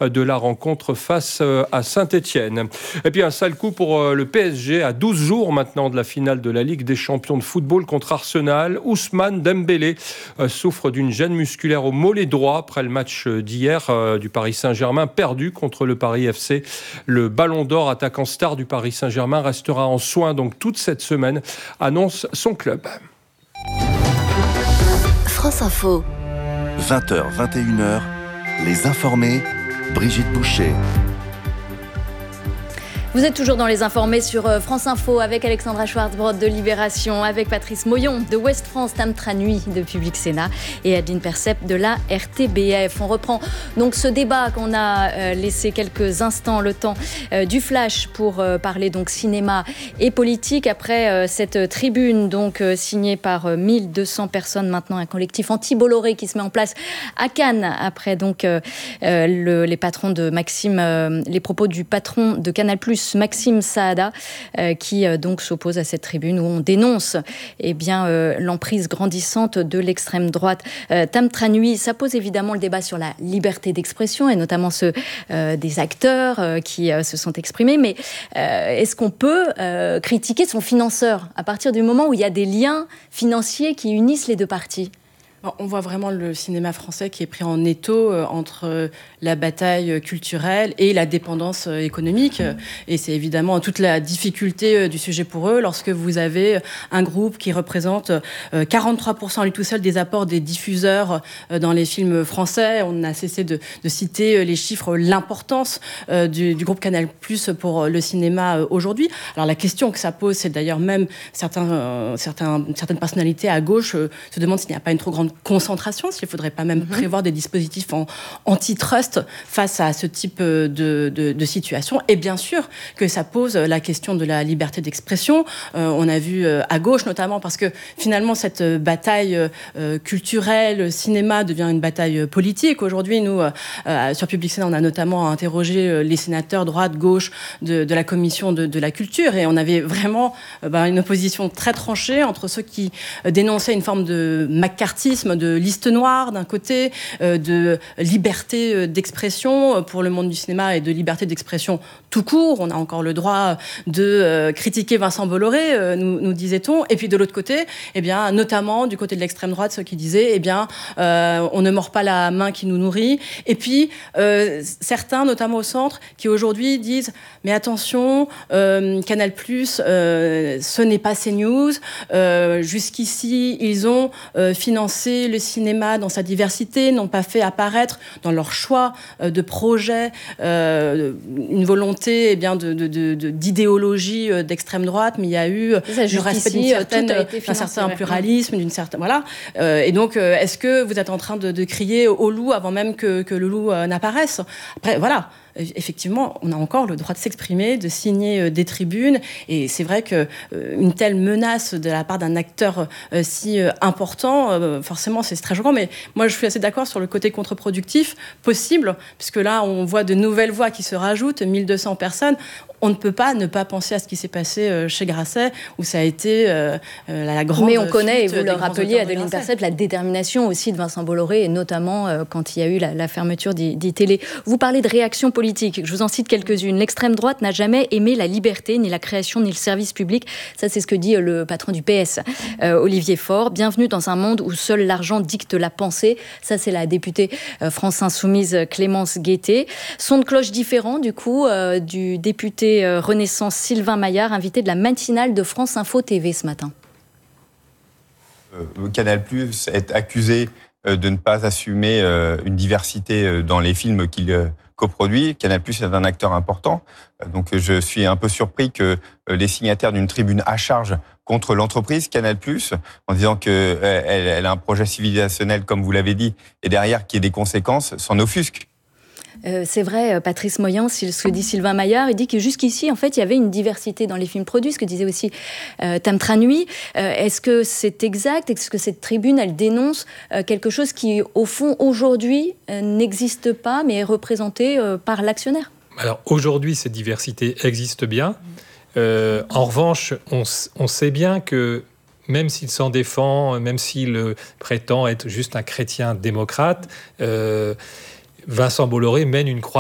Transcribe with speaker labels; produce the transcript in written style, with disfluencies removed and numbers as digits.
Speaker 1: de la rencontre face à Saint-Étienne. Et puis un sale coup pour le PSG à 12 jours maintenant de la finale de la Ligue des champions de football contre Arsenal. Ousmane Dembélé souffre d'une gêne musculaire au mollet droit après le match d'hier du Paris Saint-Germain perdu contre le Paris FC. Le Ballon d'Or attaquant star du Paris Saint-Germain restera en soins donc toute cette semaine, annonce son club.
Speaker 2: France Info.
Speaker 3: 20h, 21h, Les Informés, Brigitte Boucher.
Speaker 4: Vous êtes toujours dans Les Informés sur France Info avec Alexandra Schwarzbrod de Libération, avec Patrice Moyon de Ouest France, Tam Tranui de Public Sénat et Adeline Percept de la RTBF. On reprend donc ce débat qu'on a laissé quelques instants le temps du flash pour parler donc cinéma et politique après cette tribune donc signée par 1200 personnes maintenant, un collectif anti-Bolloré qui se met en place à Cannes après donc les patrons de Maxime, les propos du patron de Canal+, Maxime Saada, qui donc s'oppose à cette tribune où on dénonce l'emprise grandissante de l'extrême droite. Tam Tranui, ça pose évidemment le débat sur la liberté d'expression et notamment ceux des acteurs qui se sont exprimés. Mais est-ce qu'on peut critiquer son financeur à partir du moment où il y a des liens financiers qui unissent les deux parties ?
Speaker 5: On voit vraiment le cinéma français qui est pris en étau entre la bataille culturelle et la dépendance économique. Et c'est évidemment toute la difficulté du sujet pour eux lorsque vous avez un groupe qui représente 43% lui tout seul des apports des diffuseurs dans les films français. On n'a cessé de citer les chiffres, l'importance du groupe Canal+ pour le cinéma aujourd'hui. Alors la question que ça pose, c'est d'ailleurs même certaines personnalités à gauche se demandent s'il n'y a pas une trop grande concentration, s'il ne faudrait pas même prévoir des dispositifs antitrust face à ce type de situation. Et bien sûr que ça pose la question de la liberté d'expression. On a vu à gauche notamment, parce que finalement cette bataille culturelle, cinéma, devient une bataille politique. Aujourd'hui, nous, sur Public Sénat, on a notamment interrogé les sénateurs droite-gauche de la commission de la culture, et on avait vraiment une opposition très tranchée entre ceux qui dénonçaient une forme de macartisme, de liste noire d'un côté, de liberté d'expression pour le monde du cinéma et de liberté d'expression tout court. On a encore le droit de critiquer Vincent Bolloré, nous disait-on. Et puis de l'autre côté, notamment du côté de l'extrême droite, ceux qui disaient on ne mord pas la main qui nous nourrit. Et puis certains, notamment au centre, qui aujourd'hui disent mais attention, Canal+, ce n'est pas CNews. Jusqu'ici, ils ont financé le cinéma dans sa diversité, n'ont pas fait apparaître dans leur choix de projet une volonté d'idéologie d'extrême droite, mais il y a eu du respect d'un certain pluralisme, d'une certaine et donc est-ce que vous êtes en train de crier au loup avant même que le loup n'apparaisse? Après effectivement, on a encore le droit de s'exprimer, de signer des tribunes, et c'est vrai qu'une telle menace de la part d'un acteur si important, forcément c'est très choquant, mais moi je suis assez d'accord sur le côté contre-productif possible, puisque là on voit de nouvelles voix qui se rajoutent, 1200 personnes. On ne peut pas ne pas penser à ce qui s'est passé chez Grasset, où ça a été la grande...
Speaker 4: Mais on connaît, et vous le rappeliez, Adeline Percept, la détermination aussi de Vincent Bolloré, et notamment quand il y a eu la fermeture d'ITélé. Vous parlez de réaction politique, je vous en cite quelques-unes. L'extrême droite n'a jamais aimé la liberté, ni la création, ni le service public. Ça, c'est ce que dit le patron du PS, Olivier Faure. Bienvenue dans un monde où seul l'argent dicte la pensée. Ça, c'est la députée France Insoumise Clémence Guettet. Son de cloche différent, du coup, du député Renaissance Sylvain Maillard, invité de la matinale de France Info TV ce matin.
Speaker 6: Canal+ est accusé de ne pas assumer une diversité dans les films qu'il coproduit. Canal+ est un acteur important. Donc je suis un peu surpris que les signataires d'une tribune à charge contre l'entreprise Canal+, en disant qu'elle a un projet civilisationnel, comme vous l'avez dit, et derrière qu'il y ait des conséquences, s'en offusquent.
Speaker 4: C'est vrai, Patrice Moyon, ce que dit Sylvain Maillard, il dit que jusqu'ici, en fait, il y avait une diversité dans les films produits, ce que disait aussi Tam Tranui. Est-ce que c'est exact? Est-ce que cette tribune, elle dénonce quelque chose qui, au fond, aujourd'hui, n'existe pas, mais est représenté par l'actionnaire?
Speaker 7: Alors, aujourd'hui, cette diversité existe bien. En revanche, on sait bien que même s'il s'en défend, même s'il prétend être juste un chrétien démocrate, Vincent Bolloré mène une croix